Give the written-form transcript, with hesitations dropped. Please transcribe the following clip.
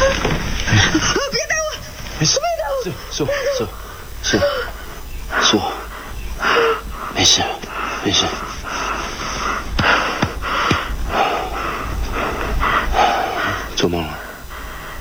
别带我！ 没事，是我，没事。做梦了。